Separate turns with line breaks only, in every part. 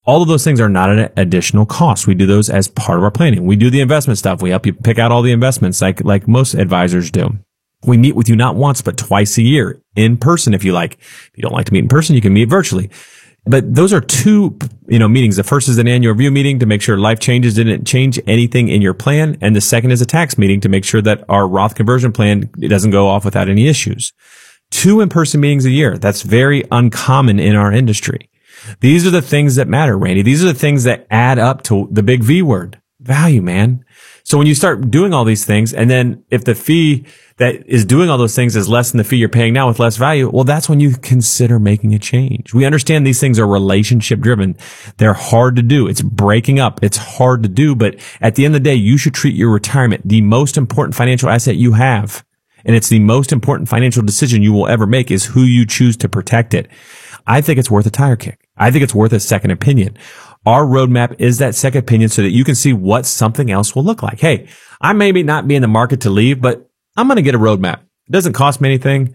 All of those things are not an additional cost. We do those as part of our planning. We do the investment stuff. We help you pick out all the investments like most advisors do. We meet with you not once, but twice a year in person if you like. If you don't like to meet in person, you can meet virtually. But those are two, meetings. The first is an annual review meeting to make sure life changes didn't change anything in your plan. And the second is a tax meeting to make sure that our Roth conversion plan doesn't go off without any issues. 2 in-person meetings a year. That's very uncommon in our industry. These are the things that matter, Randy. These are the things that add up to the big V word, value, man. So when you start doing all these things, and then if the fee that is doing all those things is less than the fee you're paying now with less value, well, that's when you consider making a change. We understand these things are relationship driven. They're hard to do. It's breaking up. It's hard to do. But at the end of the day, you should treat your retirement the most important financial asset you have. And it's the most important financial decision you will ever make is who you choose to protect it. I think it's worth a tire kick. I think it's worth a second opinion. Our roadmap is that second opinion so that you can see what something else will look like. Hey, I may not be in the market to leave, but I'm going to get a roadmap. It doesn't cost me anything.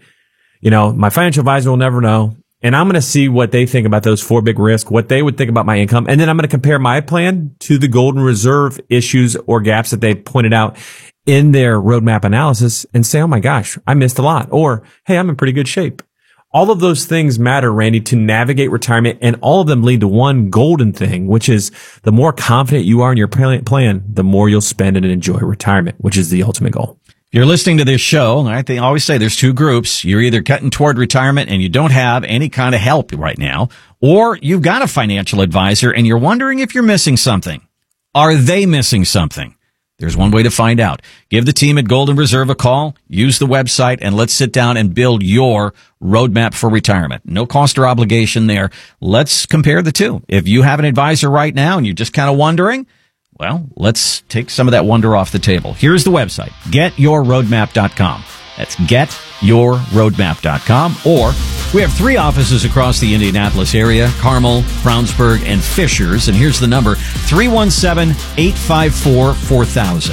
My financial advisor will never know. And I'm going to see what they think about those 4 big risks, what they would think about my income. And then I'm going to compare my plan to the golden reserve issues or gaps that they pointed out in their roadmap analysis and say, oh my gosh, I missed a lot. Or, hey, I'm in pretty good shape. All of those things matter, Randy, to navigate retirement, and all of them lead to one golden thing, which is the more confident you are in your plan, the more you'll spend and enjoy retirement, which is the ultimate goal.
If you're listening to this show, I always say there's 2 groups. You're either cutting toward retirement and you don't have any kind of help right now, or you've got a financial advisor and you're wondering if you're missing something. Are they missing something? There's one way to find out. Give the team at Golden Reserve a call, use the website, and let's sit down and build your roadmap for retirement. No cost or obligation there. Let's compare the two. If you have an advisor right now and you're just kind of wondering, well, let's take some of that wonder off the table. Here's the website, getyourroadmap.com. That's getyourroadmap.com. Or we have 3 offices across the Indianapolis area, Carmel, Brownsburg, and Fishers. And here's the number, 317-854-4000.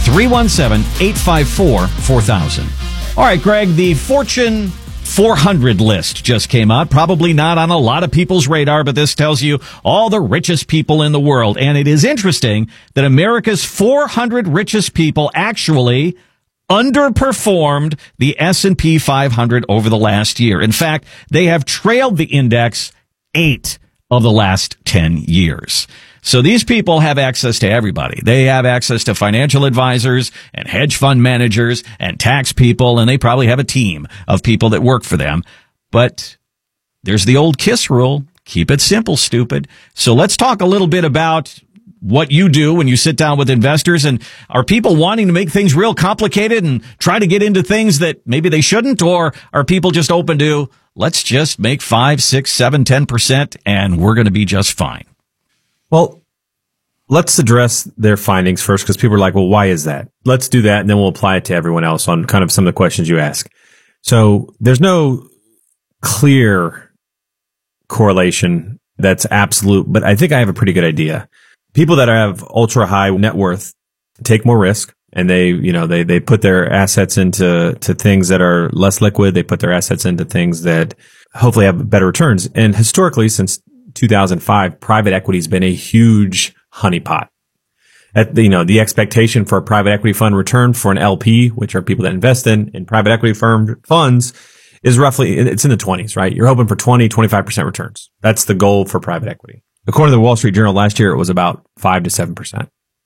317-854-4000. All right, Greg, the Fortune 400 list just came out. Probably not on a lot of people's radar, but this tells you all the richest people in the world. And it is interesting that America's 400 richest people actually underperformed the S&P 500 over the last year. In fact, they have trailed the index 8 of the last 10 years. So these people have access to everybody. They have access to financial advisors and hedge fund managers and tax people, and they probably have a team of people that work for them. But there's the old KISS rule. Keep it simple, stupid. So let's talk a little bit about what you do when you sit down with investors, and are people wanting to make things real complicated and try to get into things that maybe they shouldn't, or are people just open to, let's just make 5, 6, 7, 10% and we're going to be just fine?
Well, let's address their findings first, because people are like, well, why is that? Let's do that, and then we'll apply it to everyone else on kind of some of the questions you ask. So there's no clear correlation that's absolute, but I think I have a pretty good idea. People that have ultra high net worth take more risk, and they put their assets into things that are less liquid. They put their assets into things that hopefully have better returns. And historically, since 2005, private equity has been a huge honeypot. The expectation for a private equity fund return for an LP, which are people that invest in private equity funds, is roughly, it's in the 20s, right? You're hoping for 20-25% returns. That's the goal for private equity. According to the Wall Street Journal last year, it was about 5 to 7%.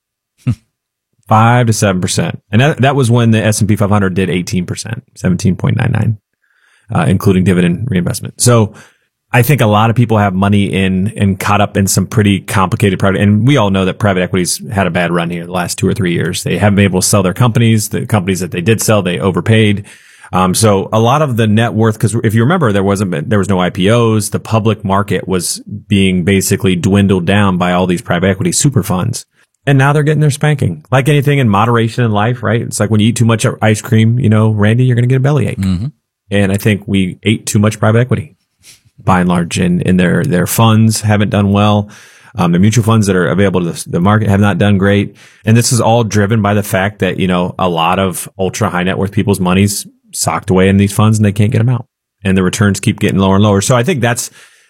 5 to 7%. And that was when the S&P 500 did 18%, 17.99, including dividend reinvestment. So I think a lot of people have money and caught up in some pretty complicated private, and we all know that private equity's had a bad run here the last 2 or 3 years. They haven't been able to sell their companies. The companies that they did sell, they overpaid. So a lot of the net worth, because if you remember, there was no IPOs. The public market was being basically dwindled down by all these private equity super funds. And now they're getting their spanking. Like anything in moderation in life, right? It's like when you eat too much ice cream, Randy, you're going to get a bellyache. Mm-hmm. And I think we ate too much private equity by and large, and their funds haven't done well. The mutual funds that are available to the market have not done great. And this is all driven by the fact that, a lot of ultra high net worth people's money's socked away in these funds and they can't get them out. And the returns keep getting lower and lower. So I think that's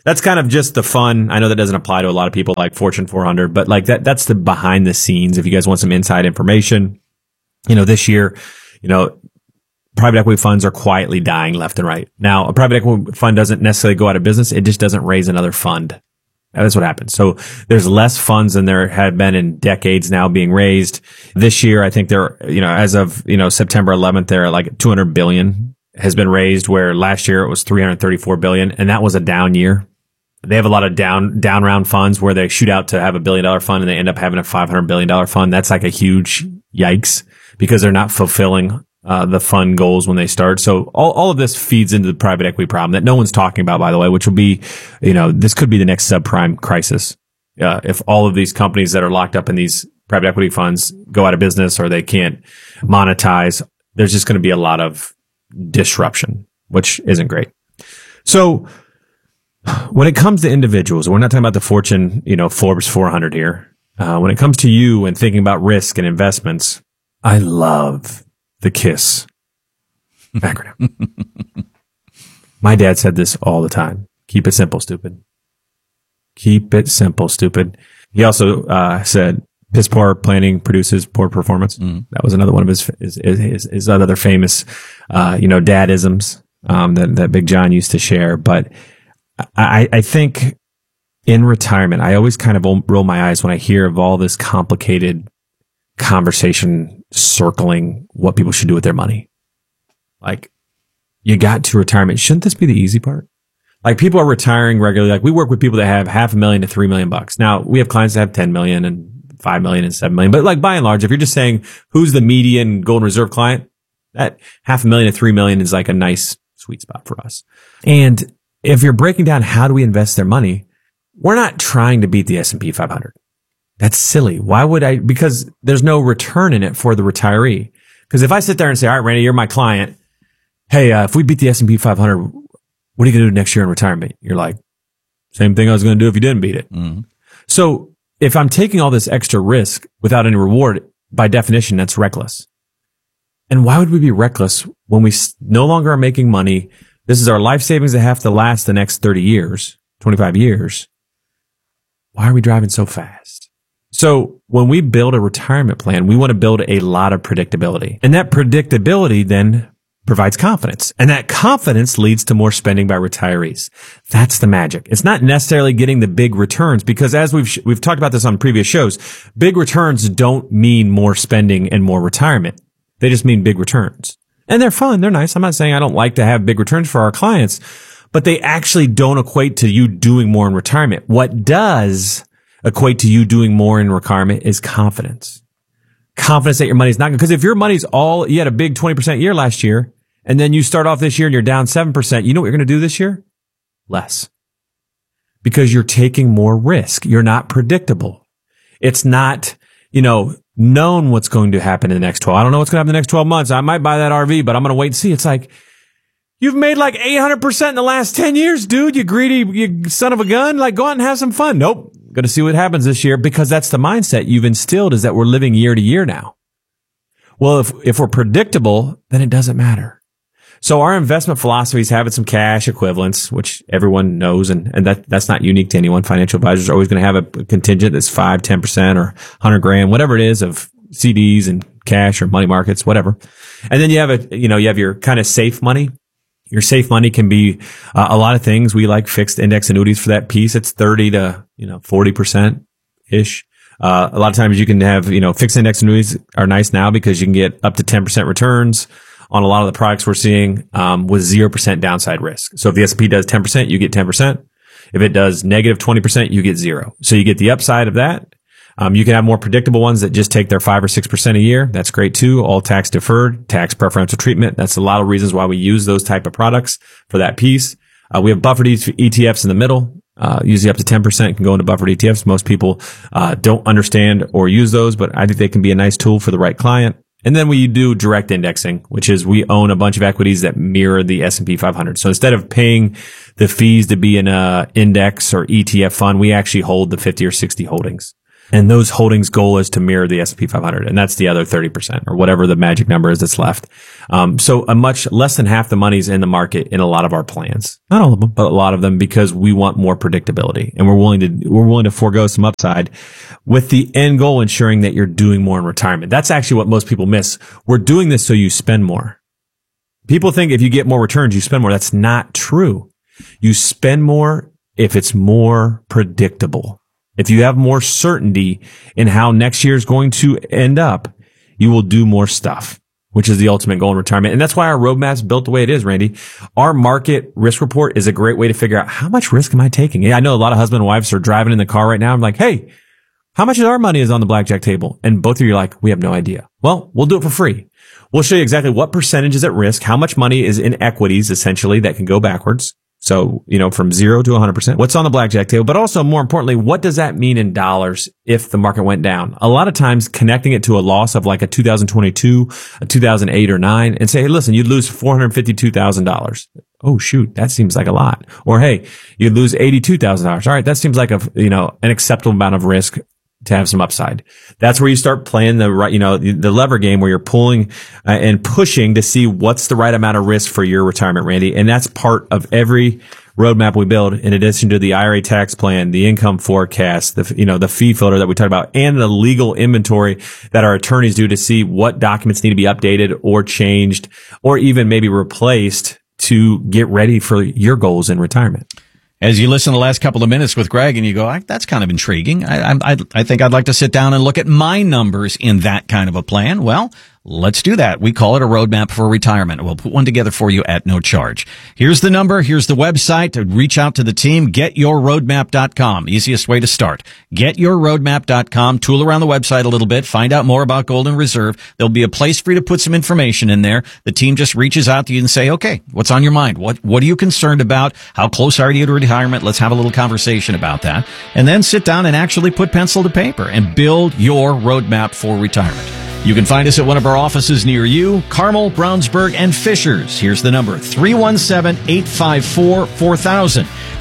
that's kind of just the fun. I know that doesn't apply to a lot of people like Fortune 400, but like that's the behind the scenes. If you guys want some inside information, this year, private equity funds are quietly dying left and right. Now, a private equity fund doesn't necessarily go out of business. It just doesn't raise another fund. That's what happens. So there's less funds than there had been in decades now being raised. This year, I think they're, as of, September 11th, they're like 200 billion has been raised, where last year it was 334 billion. And that was a down year. They have a lot of down round funds where they shoot out to have $1 billion fund and they end up having a $500 billion fund. That's like a huge yikes because they're not fulfilling the fund goals when they start. So all of this feeds into the private equity problem that no one's talking about, by the way, which will be, this could be the next subprime crisis. If all of these companies that are locked up in these private equity funds go out of business or they can't monetize, there's just going to be a lot of disruption, which isn't great. So when it comes to individuals, we're not talking about the Fortune, Forbes 400 here. When it comes to you and thinking about risk and investments, I love the KISS acronym. My dad said this all the time. Keep it simple, stupid. Keep it simple, stupid. He also said, piss poor planning produces poor performance. That was another one of his other famous, dadisms that Big John used to share. But I think in retirement, I always kind of roll my eyes when I hear of all this complicated conversation circling what people should do with their money. Like, you got to retirement. Shouldn't this be the easy part? Like, people are retiring regularly. Like, we work with people that have $500,000 to $3 million. Now, we have clients that have 10 million and 5 million and 7 million. But like, by and large, if you're just saying who's the median golden reserve client, that $500,000 to 3 million is like a nice sweet spot for us. And if you're breaking down how do we invest their money, we're not trying to beat the S&P 500. That's silly. Why would I? Because there's no return in it for the retiree. Because if I sit there and say, all right, Randy, you're my client. Hey, if we beat the S&P 500, what are you going to do next year in retirement? You're like, same thing I was going to do if you didn't beat it. Mm-hmm. So if I'm taking all this extra risk without any reward, by definition, that's reckless. And why would we be reckless when we no longer are making money? This is our life savings that have to last the next 30 years, 25 years. Why are we driving so fast? So when we build a retirement plan, we want to build a lot of predictability. And that predictability then provides confidence. And that confidence leads to more spending by retirees. That's the magic. It's not necessarily getting the big returns, because as we've talked about this on previous shows, big returns don't mean more spending and more retirement. They just mean big returns. And they're fun. They're nice. I'm not saying I don't like to have big returns for our clients, but they actually don't equate to you doing more in retirement. What does equate to you doing more in retirement is confidence. Confidence that your money's not good. Because if your money's you had a big 20% year last year, and then you start off this year and you're down 7%, you know what you're going to do this year? Less. Because you're taking more risk. You're not predictable. It's not, known what's going to happen in the next 12. I don't know what's going to happen in the next 12 months. I might buy that RV, but I'm going to wait and see. It's like, you've made like 800% in the last 10 years, dude. You greedy, you son of a gun. Like, go out and have some fun. Nope. Going to see what happens this year, because that's the mindset you've instilled, is that we're living year to year now. Well, if we're predictable, then it doesn't matter. So our investment philosophy is having some cash equivalents, which everyone knows, and that's not unique to anyone. Financial advisors are always going to have a contingent that's 5, 10% or 100 grand, whatever it is, of CDs and cash or money markets, whatever. And then you have your kind of safe money. Your safe money can be a lot of things. We like fixed index annuities for that piece. It's 30 to 40% ish. A lot of times you can have fixed index annuities are nice now because you can get up to 10% returns on a lot of the products we're seeing with 0% downside risk. So if the S&P does 10%, you get 10%. If it does negative 20%, you get 0. So you get the upside of that. You can have more predictable ones that just take their 5 or 6% a year. That's great too. All tax deferred, tax preferential treatment. That's a lot of reasons why we use those type of products for that piece. We have buffered ETFs in the middle. Usually up to 10% can go into buffered ETFs. Most people don't understand or use those, but I think they can be a nice tool for the right client. And then we do direct indexing, which is we own a bunch of equities that mirror the S&P 500. So instead of paying the fees to be in a index or ETF fund, we actually hold the 50 or 60 holdings. And those holdings goal is to mirror the S&P 500. And that's the other 30% or whatever the magic number is that's left. So a much less than half the money's in the market in a lot of our plans. Not all of them, but a lot of them, because we want more predictability and we're willing to forego some upside with the end goal ensuring that you're doing more in retirement. That's actually what most people miss. We're doing this so you spend more. People think if you get more returns, you spend more. That's not true. You spend more if it's more predictable. If you have more certainty in how next year is going to end up, you will do more stuff, which is the ultimate goal in retirement. And that's why our roadmap's built the way it is, Randy. Our market risk report is a great way to figure out how much risk am I taking? Yeah, I know a lot of husband and wives are driving in the car right now. I'm like, hey, how much of our money is on the blackjack table? And both of you are like, we have no idea. Well, we'll do it for free. We'll show you exactly what percentage is at risk, how much money is in equities, essentially, that can go backwards. So, from 0 to 100%, what's on the blackjack table, but also more importantly, what does that mean in dollars if the market went down? A lot of times connecting it to a loss of like a 2022, a 2008 or 9 and say, hey, listen, you'd lose $452,000. Oh, shoot, that seems like a lot. Or, hey, you'd lose $82,000. All right. That seems like an acceptable amount of risk to have some upside. That's where you start playing the right, the lever game where you're pulling and pushing to see what's the right amount of risk for your retirement, Randy. And that's part of every roadmap we build, in addition to the IRA tax plan, the income forecast, the fee filter that we talked about, and the legal inventory that our attorneys do to see what documents need to be updated or changed or even maybe replaced to get ready for your goals in retirement.
As you listen to the last couple of minutes with Greg and you go, that's kind of intriguing. I think I'd like to sit down and look at my numbers in that kind of a plan. Well, let's do that. We call it a roadmap for retirement. We'll put one together for you at no charge. Here's the number. Here's the website to reach out to the team. GetYourRoadmap.com. Easiest way to start. GetYourRoadmap.com. Tool around the website a little bit. Find out more about Golden Reserve. There'll be a place for you to put some information in there. The team just reaches out to you and say, okay, what's on your mind? What are you concerned about? How close are you to retirement? Let's have a little conversation about that. And then sit down and actually put pencil to paper and build your roadmap for retirement. You can find us at one of our offices near you, Carmel, Brownsburg, and Fishers. Here's the number, 317-854-4000.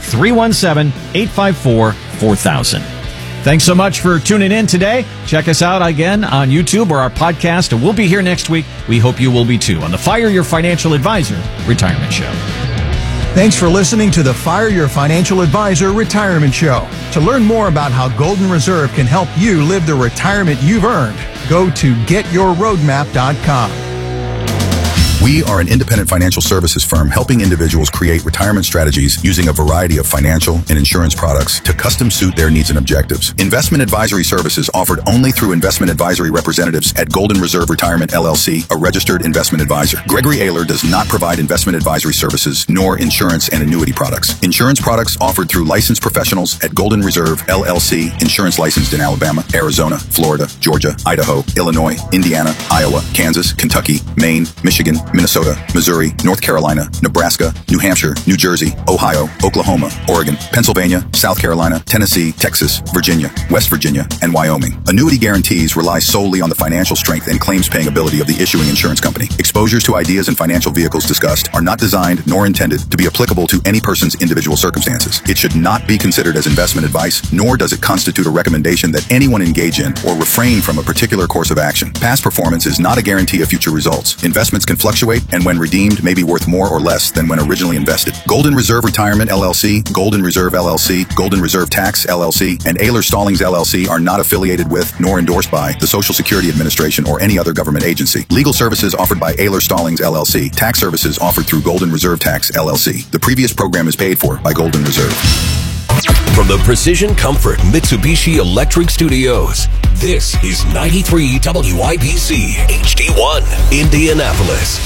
317-854-4000. Thanks so much for tuning in today. Check us out again on YouTube or our podcast, and we'll be here next week. We hope you will be too on the Fire Your Financial Advisor Retirement Show.
Thanks for listening to the Fire Your Financial Advisor Retirement Show. To learn more about how Golden Reserve can help you live the retirement you've earned, go to GetYourRoadmap.com.
We are an independent financial services firm helping individuals create retirement strategies using a variety of financial and insurance products to custom suit their needs and objectives. Investment advisory services offered only through investment advisory representatives at Golden Reserve Retirement LLC, a registered investment advisor. Gregory Ayler does not provide investment advisory services nor insurance and annuity products. Insurance products offered through licensed professionals at Golden Reserve LLC, insurance licensed in Alabama, Arizona, Florida, Georgia, Idaho, Illinois, Indiana, Iowa, Kansas, Kentucky, Maine, Michigan, Minnesota, Missouri, North Carolina, Nebraska, New Hampshire, New Jersey, Ohio, Oklahoma, Oregon, Pennsylvania, South Carolina, Tennessee, Texas, Virginia, West Virginia, and Wyoming. Annuity guarantees rely solely on the financial strength and claims-paying ability of the issuing insurance company. Exposures to ideas and financial vehicles discussed are not designed nor intended to be applicable to any person's individual circumstances. It should not be considered as investment advice, nor does it constitute a recommendation that anyone engage in or refrain from a particular course of action. Past performance is not a guarantee of future results. Investments can fluctuate and when redeemed may be worth more or less than when originally invested. Golden Reserve Retirement LLC, Golden Reserve LLC, Golden Reserve Tax LLC, and Ayler Stallings LLC are not affiliated with nor endorsed by the Social Security Administration or any other government agency. Legal services offered by Ayler Stallings LLC. Tax services offered through Golden Reserve Tax LLC. The previous program is paid for by Golden Reserve.
From the Precision Comfort Mitsubishi Electric Studios, this is 93 WIBC HD1, Indianapolis.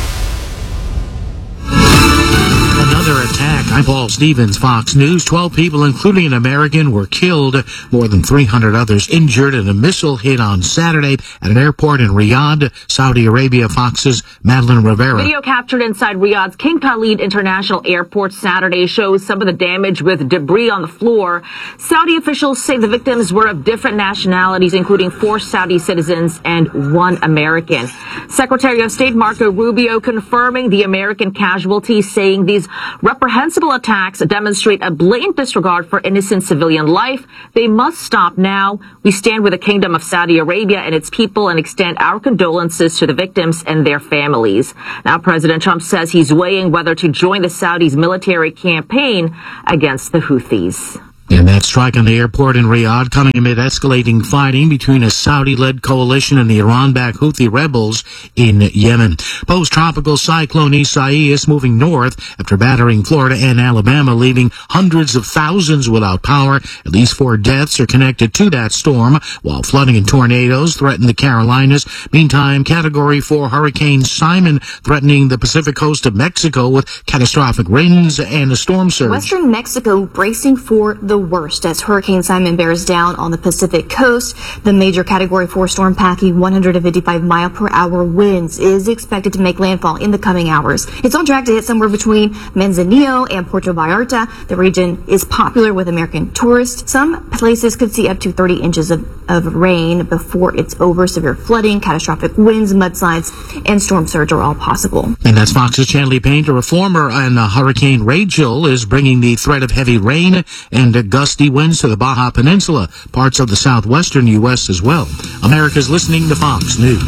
Another attack. I'm Paul Stevens, Fox News. 12 people, including an American, were killed. More than 300 others injured in a missile hit on Saturday at an airport in Riyadh, Saudi Arabia. Fox's Madeline Rivera.
Video captured inside Riyadh's King Khalid International Airport Saturday shows some of the damage with debris on the floor. Saudi officials say the victims were of different nationalities, including 4 Saudi citizens and 1 American. Secretary of State Marco Rubio confirming the American casualties, saying these Reprehensible attacks demonstrate a blatant disregard for innocent civilian life. They must stop now. We stand with the Kingdom of Saudi Arabia and its people and extend our condolences to the victims and their families. Now, President Trump says he's weighing whether to join the Saudis' military campaign against the Houthis.
And that strike on the airport in Riyadh coming amid escalating fighting between a Saudi-led coalition and the Iran-backed Houthi rebels in Yemen. Post-tropical cyclone Isaias moving north after battering Florida and Alabama, leaving hundreds of thousands without power. At least 4 deaths are connected to that storm, while flooding and tornadoes threaten the Carolinas. Meantime, Category 4 Hurricane Simon threatening the Pacific coast of Mexico with catastrophic winds and a storm surge.
Western Mexico bracing for the worst as Hurricane Simon bears down on the Pacific coast. The major Category 4 storm packing 155 mile per hour winds is expected to make landfall in the coming hours. It's on track to hit somewhere between Manzanillo and Puerto Vallarta. The region is popular with American tourists. Some places could see up to 30 inches of rain before it's over. Severe flooding, catastrophic winds, mudslides, and storm surge are all possible.
And that's Fox's Chanley Painter, a former on Hurricane Rachel, is bringing the threat of heavy rain and gusty winds to the Baja Peninsula, parts of the southwestern U.S. as well. America's listening to Fox News.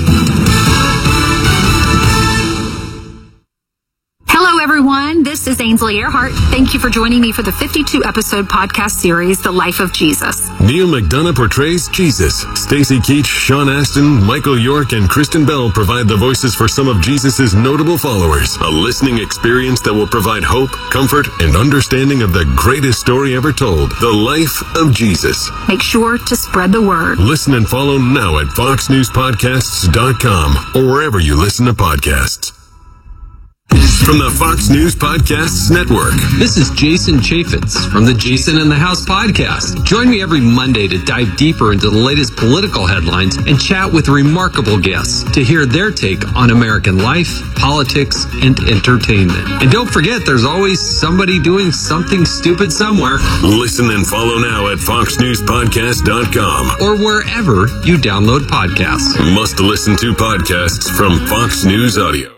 Hello, everyone. This is Ainsley Earhart. Thank you for joining me for the 52-episode podcast series, The Life of Jesus.
Neil McDonough portrays Jesus. Stacey Keach, Sean Astin, Michael York, and Kristen Bell provide the voices for some of Jesus' notable followers. A listening experience that will provide hope, comfort, and understanding of the greatest story ever told, The Life of Jesus.
Make sure to spread the word.
Listen and follow now at foxnewspodcasts.com or wherever you listen to podcasts. From the Fox News Podcasts Network.
This is Jason Chaffetz from the Jason in the House podcast. Join me every Monday to dive deeper into the latest political headlines and chat with remarkable guests to hear their take on American life, politics, and entertainment. And don't forget, there's always somebody doing something stupid somewhere.
Listen and follow now at foxnewspodcast.com
or wherever you download podcasts.
Must listen to podcasts from Fox News Audio.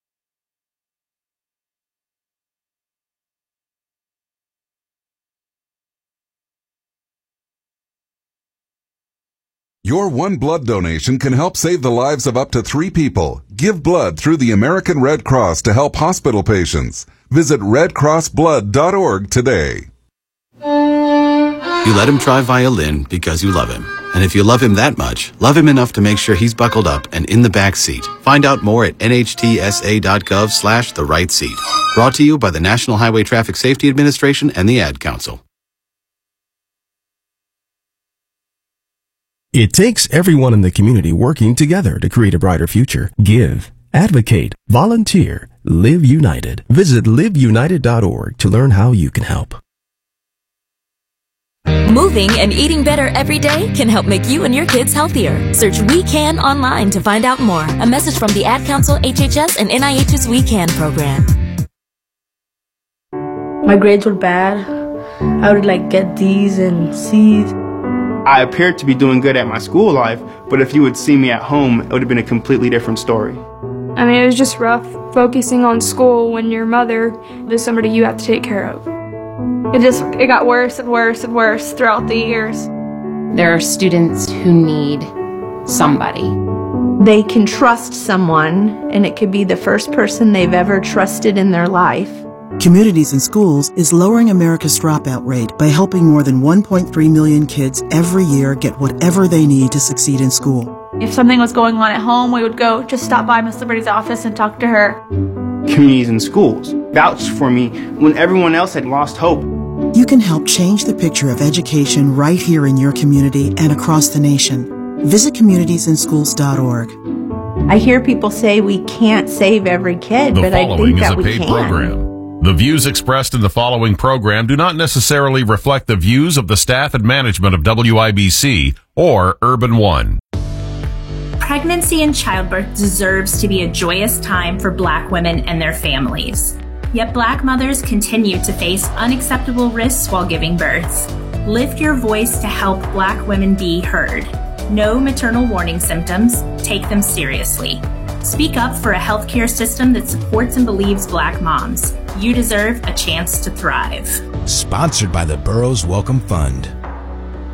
Your one blood donation can help save the lives of up to 3 people. Give blood through the American Red Cross to help hospital patients. Visit redcrossblood.org today.
You let him try violin because you love him. And if you love him that much, love him enough to make sure he's buckled up and in the back seat. Find out more at nhtsa.gov/the-right-seat. Brought to you by the National Highway Traffic Safety Administration and the Ad Council.
It takes everyone in the community working together to create a brighter future. Give, advocate, volunteer, live united. Visit liveunited.org to learn how you can help.
Moving and eating better every day can help make you and your kids healthier. Search We Can online to find out more. A message from the Ad Council, HHS, and NIH's We Can program.
My grades were bad. I would get D's and C's.
I appeared to be doing good at my school life, but if you would see me at home, it would have been a completely different story.
I mean, it was just rough focusing on school when your mother is somebody you have to take care of. It got worse and worse and worse throughout the years.
There are students who need somebody.
They can trust someone, and it could be the first person they've ever trusted in their life.
Communities in Schools is lowering America's dropout rate by helping more than 1.3 million kids every year get whatever they need to succeed in school.
If something was going on at home, we would go just stop by Miss Liberty's office and talk to her.
Communities in Schools vouched for me when everyone else had lost hope.
You can help change the picture of education right here in your community and across the nation. Visit communitiesInschools.org.
I hear people say we can't save every kid, but I think that we can.
The following is a paid program. The views expressed in the following program do not necessarily reflect the views of the staff and management of WIBC or Urban One.
Pregnancy and childbirth deserves to be a joyous time for Black women and their families. Yet Black mothers continue to face unacceptable risks while giving birth. Lift your voice to help Black women be heard. Know maternal warning symptoms. Take them seriously. Speak up for a healthcare system that supports and believes Black moms. You deserve a chance to thrive.
Sponsored by the Burroughs Welcome Fund.